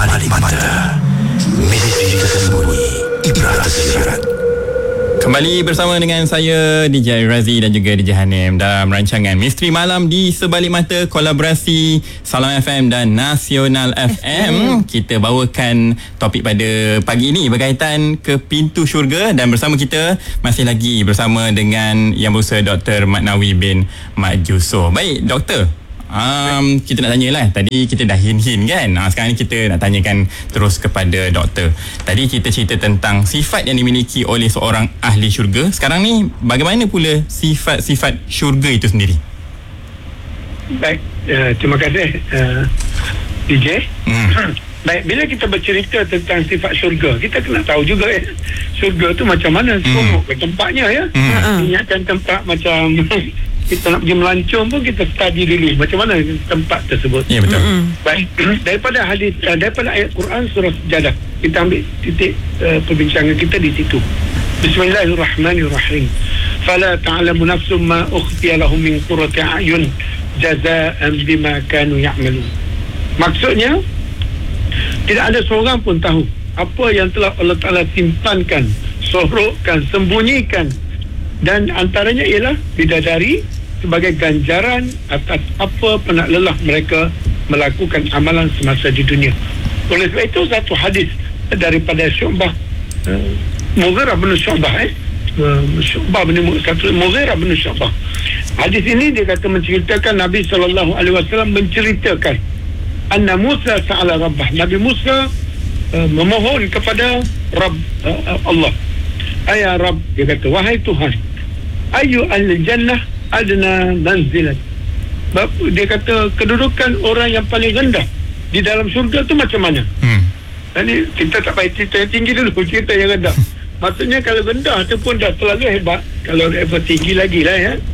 Balik Mata, misteri tersembunyi, ibrah tersirat. Kembali bersama dengan saya DJ Razi dan juga DJ Hanim dalam rancangan Misteri Malam di Sebalik Mata, kolaborasi Salam FM dan Nasional FM. Kita bawakan topik pada pagi ini berkaitan ke pintu syurga, dan bersama kita masih lagi bersama dengan Yang Berusaha Dr. Mat Nawi bin Mat Yusof. Baik Doktor, kita nak tanyalah. Tadi kita dah hint-hint kan. Sekarang ni kita nak tanyakan terus kepada doktor. Tadi kita cerita tentang sifat yang dimiliki oleh seorang ahli syurga. Sekarang ni bagaimana pula sifat-sifat syurga itu sendiri? Baik, terima kasih DJ. Baik, bila kita bercerita tentang sifat syurga, kita kena tahu juga syurga tu macam mana, semua ke tempatnya ya. Ingatkan tempat macam kita nak pergi melancong pun kita study dulu macam mana tempat tersebut. Ya, betul. Baik, daripada hadis, daripada ayat Quran surah Sejadah, kita ambil titik perbincangan kita di situ. Bismillahirrahmanirrahim. Fala ta'lamu nafsum ma ukhfiya lahum min qurrati a'yun jazaa'an bima kanu ya'malun. Maksudnya, tidak ada seorang pun tahu apa yang telah Allah Ta'ala simpankan, sorokkan, sembunyikan, dan antaranya ialah bidadari sebagai ganjaran atas apa penat lelah mereka melakukan amalan semasa di dunia. Oleh sebab itu satu hadis daripada Syu'bah, Mughirah bin Syu'bah, Syu'bah bin Mughirah bin Syu'bah. Hadis ini dia kata menceritakan Nabi SAW menceritakan anna Musa sa'ala Rabbah. Nabi Musa memohon kepada Rabb Allah. Ayah Rabb, dia kata, wahai Tuhan, ayu al-jannah adna manzilat. Dia kata kedudukan orang yang paling rendah di dalam syurga tu macam mana? Jadi kita tak payah cerita yang tinggi dulu, cerita yang rendah. Maksudnya kalau rendah tu pun dah terlalu hebat, kalau level tinggi lagi lah ya.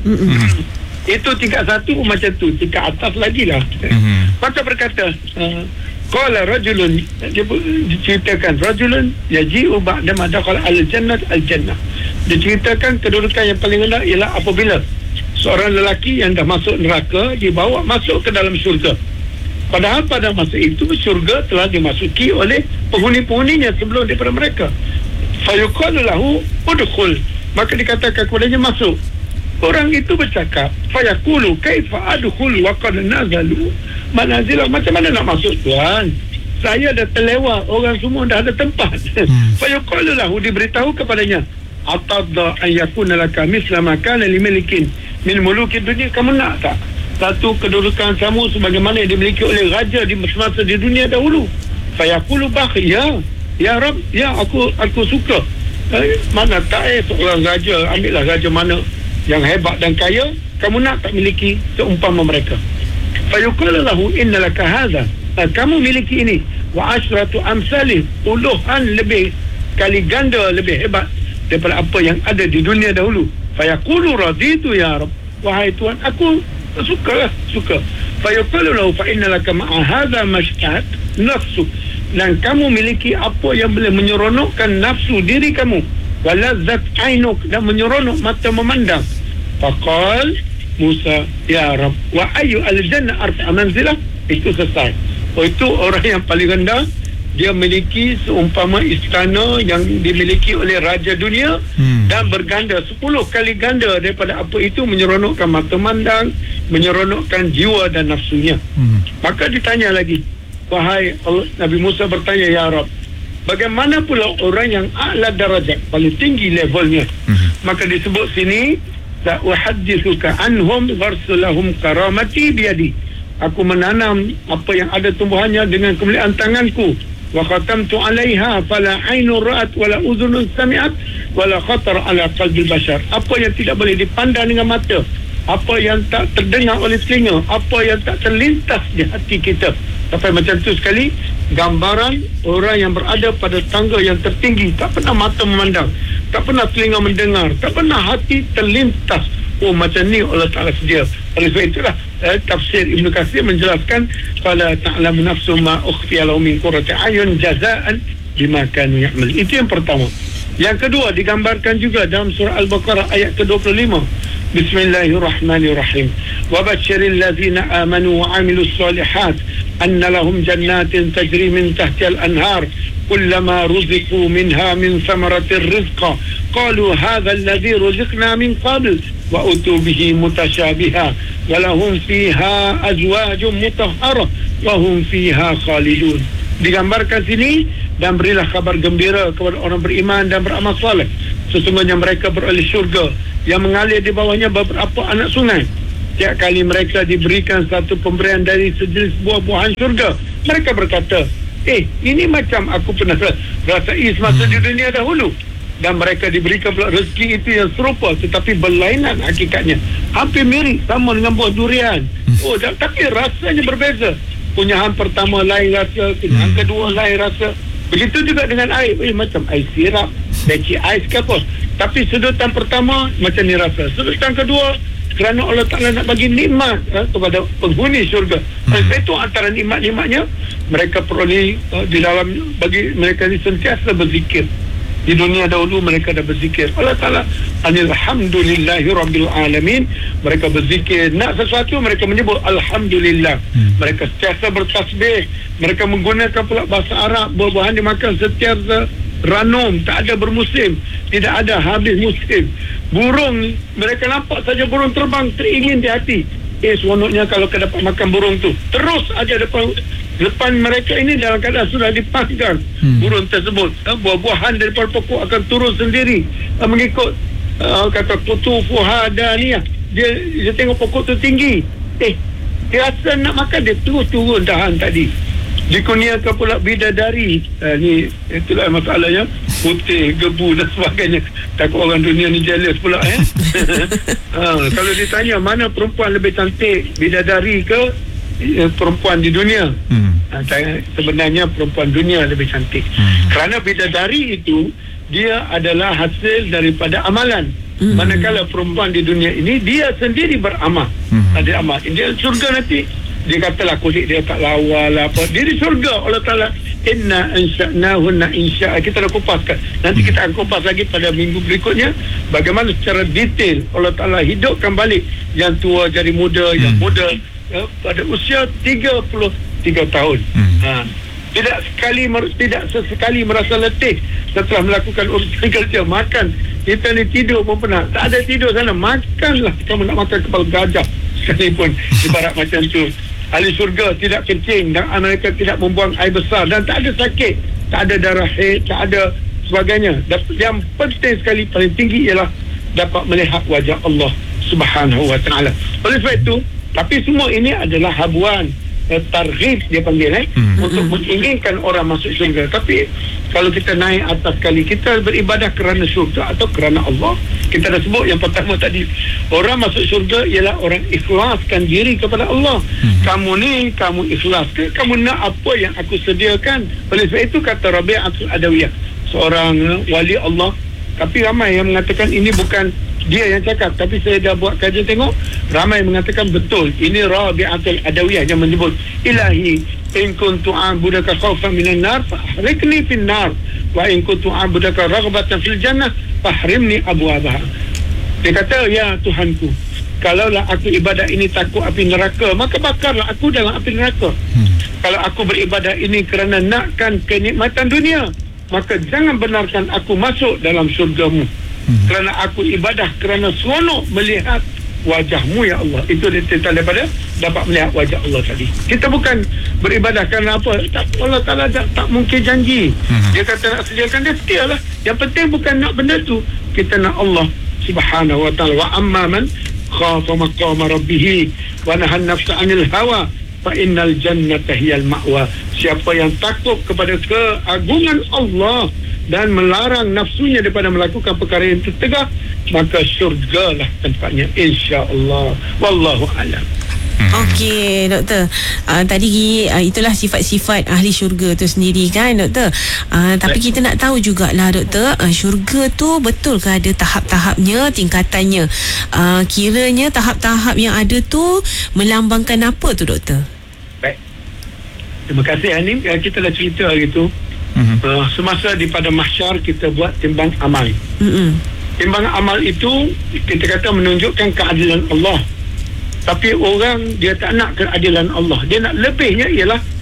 Itu tingkat satu pun macam tu, tingkat atas lagi lah. Maka berkata qala rajulun, dia diceritakan rajulun yaji'u ba'da ma dakhala al-jannah al-jannah. Diceritakan kedudukan yang paling rendah ialah apabila seorang lelaki yang dah masuk neraka dibawa masuk ke dalam syurga. Padahal pada masa itu syurga telah dimasuki oleh penghuni-penghuninya sebelum daripada mereka. Fayuqalu lahu udkhul, maka dikatakan kepadanya masuk. Orang itu bercakap, fayaqulu kaifa adkhul wa qad nazalu manazila. Macam mana nak masuk Tuhan? Saya dah terlewat, orang semua dah ada tempat. Fayaqulu lahu, diberitahu kepadanya, atadda an yakuna laka misla ma kana limalikin min muluki dunia. Kamu nak tak satu kedudukan kamu sebagaimana yang dimiliki oleh raja di semasa di dunia dahulu? Fayaqulu bakhi, ya Rabb, ya aku suka. Mana tak seorang raja, ambillah raja mana yang hebat dan kaya, kamu nak tak miliki seumpama mereka? Fayuqalu lahu innalaka hadha, kamu miliki ini, wa asyratu amsalih, puluhan lebih kali ganda lebih hebat daripada apa yang ada di dunia dahulu. Fayaqulu raditu ya Rabb, wahai Tuhan, aku suka. Fayuqalu lahu fa innalaka ma'a hadha mashtahat nafsu, dan kamu miliki apa yang boleh menyeronokkan nafsu diri kamu, walazzat ainuk, dan menyeronok mata memandang. Faqal Musa, ya Rabb, wa ayu al-jannah arfa'a manzilah. Itu selesai. Itu orang yang paling rendah, dia memiliki seumpama istana yang dimiliki oleh raja dunia, dan berganda 10 kali ganda daripada apa itu, menyeronokkan mata mandang, menyeronokkan jiwa dan nafsunya. Maka ditanya lagi, wahai Allah, Nabi Musa bertanya, ya Rabb, bagaimana pula orang yang a'la darajat, paling tinggi levelnya? Maka disebut sini, sa'uhaddithuka anhum gharsulahum karamati biyadi. Aku menanam apa yang ada tumbuhannya dengan kemuliaan tanganku. Wa khatamtu 'alaiha fala 'ainun ra'at wala udhunun sami'at wala khatar 'ala qalbi bashar. Apa yang tidak boleh dipandang dengan mata, apa yang tak terdengar oleh telinga, apa yang tak terlintas di hati kita. Sampai macam tu sekali, gambaran orang yang berada pada tangga yang tertinggi, tak pernah mata memandang, tak pernah telinga mendengar, tak pernah hati terlintas. Oh, macam ni Allah Ta'ala sedia. Oleh sebab itulah tafsir Ibn Katsir menjelaskan, fala ta'lamu nafsu ma ukhfiya lahum min qurrati a'yun jazaa'an bima kanu ya'mal. Itu yang pertama. Yang kedua, digambarkan juga dalam surah Al-Baqarah ayat ke-25. Bismillahirrahmanirrahim. Wa basyiril ladzina amanu wa 'amilus solihat أن لهم جنات تجري من تحتها الأنهار كلما رزقوا منها من ثمرة الرزق قالوا هذا الذي رزقنا من قبل وأتوا به متشابها ولهم فيها أزواج مطهرة وهم فيها خالدون. Digambarkan sini, dan berilah kabar gembira kepada orang beriman dan beramal soleh, sesungguhnya mereka beroleh syurga yang mengalir di bawahnya beberapa anak sungai. Setiap kali mereka diberikan satu pemberian dari sejenis buah-buahan syurga, mereka berkata, ini macam aku pernah rasai semasa di dunia dahulu. Dan mereka diberikan pula rezeki itu yang serupa tetapi berlainan hakikatnya, hampir mirip sama dengan buah durian. Tapi rasanya berbeza. Kunyahan pertama lain rasa, kunyahan kedua lain rasa. Begitu juga dengan air, macam air sirap, leci ais ke apa. Tapi sedutan pertama macam ni rasa, sedutan kedua kerana Allah Ta'ala nak bagi nikmat kepada penghuni syurga. Itu antara nikmat-nikmatnya mereka peroleh di dalam, bagi mereka ini sentiasa berzikir. Di dunia dahulu mereka dah berzikir, Allah Ta'ala alhamdulillahi rabbil alamin. Mereka berzikir, nak sesuatu mereka menyebut alhamdulillah. Mereka sentiasa bertasbih. Mereka menggunakan pula bahasa Arab. Buah-buahan dimakan sentiasa ranum, tak ada bermusim, tidak ada habis musim. Burung, mereka nampak saja burung terbang, teringin di hati. Seronoknya kalau dapat makan burung tu. Terus aja depan mereka ini dalam keadaan sudah dipaskan burung tersebut. Buah-buahan daripada pokok akan turun sendiri mengikut kata kutufuha daniyah. Dia tengok pokok tu tinggi, dia rasa nak makan, dia terus turun dahan tadi. Dikurniakan pula bidadari. Ni itulah masalahnya, putih, gebu dan sebagainya. Takut orang dunia ni jealous pula. Kalau ditanya mana perempuan lebih cantik, bidadari ke perempuan di dunia, sebenarnya perempuan dunia lebih cantik. Kerana bidadari itu dia adalah hasil daripada amalan. Manakala perempuan di dunia ini dia sendiri beramal. Ada amal, dia surga nanti. Dia katalah kulit dia tak lawa lah apa. Dia di surga Allah Ta'ala inna ansha'nahunna insya'a. Kita dah kupaskan. Nanti kita akan kupas lagi pada minggu berikutnya bagaimana secara detail Allah Ta'ala hidupkan balik yang tua jadi muda, yang muda pada usia 33 tahun. Tidak sesekali merasa letih setelah melakukan urusan kerja, makan. Kita ni tidur pun pernah, tak ada tidur sana, makanlah. Kamu nak makan kepala gajah sekalipun, ibarat macam tu. Ahli syurga tidak kencing dan mereka tidak membuang air besar dan tak ada sakit, tak ada darah haid, tak ada sebagainya. Yang penting sekali, paling tinggi ialah dapat melihat wajah Allah Subhanahu wa Ta'ala. Oleh sebab itu, tapi semua ini adalah habuan, targhib dia panggil, untuk menginginkan orang masuk syurga. Tapi kalau kita naik atas sekali, kita beribadah kerana syurga atau kerana Allah. Kita dah sebut yang pertama tadi, orang masuk syurga ialah orang ikhlaskan diri kepada Allah. Kamu ni, kamu ikhlas ke? Kamu nak apa yang aku sediakan? Oleh sebab itu kata Rabi'atul Adawiyah, seorang wali Allah. Tapi ramai yang mengatakan ini bukan dia yang cakap, tapi saya dah buat kajian tengok, ramai mengatakan betul. Ini Rabi'atul Adawiyah yang menyebut, Ilahi in kuntu a'budaka khawfan minan nar fahrikni fin nar wa in kuntu a'budaka raghbatan fil jannah fahrimni abwabaha. Dia kata, ya Tuhanku, kalaulah aku ibadah ini takut api neraka, maka bakarlah aku dalam api neraka. Kalau aku beribadah ini kerana nakkan kenikmatan dunia, maka jangan benarkan aku masuk dalam syurgamu. Kerana aku ibadah kerana seronok melihat wajahmu ya Allah. Itu tentang daripada dapat melihat wajah Allah tadi. Kita bukan beribadah kerana apa, Allah Ta'ala tak mungkin janji. Dia kata nak sediakan, dia setialah. Yang penting bukan nak benda tu, kita nak Allah Subhanahu wa Ta'ala. Wa amma man khafa maqama rabbih wa nahan nafsa 'anil hawa fa innal jannata hiyal ma'wa. Siapa yang takut kepada keagungan Allah dan melarang nafsunya daripada melakukan perkara yang tertegah, maka syurgalah tempatnya, insya-Allah. Wallahu a'lam. Okey, doktor. Tadi itulah sifat-sifat ahli syurga tu sendiri kan, doktor. Tapi kita nak tahu jugalah, doktor, syurga tu betulkah ada tahap-tahapnya, tingkatannya? Kiranya tahap-tahap yang ada tu melambangkan apa tu, doktor? Baik. Terima kasih Hanim. Kita dah cerita hari tu. Semasa di pada mahsyar kita buat timbang amal. Timbang amal itu kita kata menunjukkan keadilan Allah. Tapi orang dia tak nak keadilan Allah, dia nak lebihnya ialah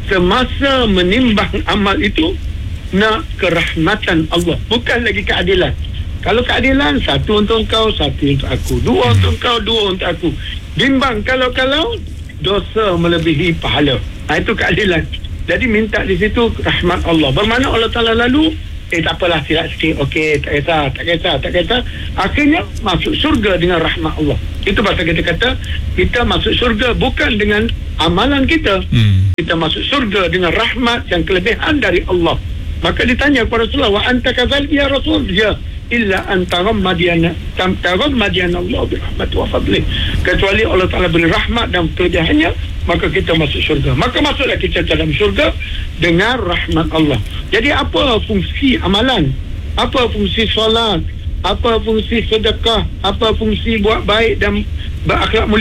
semasa menimbang amal itu nak kerahmatan Allah, bukan lagi keadilan. Kalau keadilan, satu untuk engkau, satu untuk aku, dua untuk engkau, dua untuk aku. Bimbang kalau-kalau dosa melebihi pahala. Itu keadilan. Jadi minta di situ rahmat Allah. Bermakna Allah Ta'ala lalu tak apalah, silap sikit, okey, tak kisah. Akhirnya masuk syurga dengan rahmat Allah. Itu pasal kita kata kita masuk syurga bukan dengan amalan kita. Kita masuk syurga dengan rahmat yang kelebihan dari Allah. Maka ditanya kepada Rasulullah, wa anta kadzalik ya Rasul? Ya, illa an tarammadiyana Allah bi rahmat wa fadlih. Kecuali Allah Ta'ala beri rahmat dan kelebihannya, maka kita masuk syurga. Maka masuklah kita dalam syurga dengan rahmat Allah. Jadi apa fungsi amalan? Apa fungsi solat? Apa fungsi sedekah? Apa fungsi buat baik dan berakhlak mulia?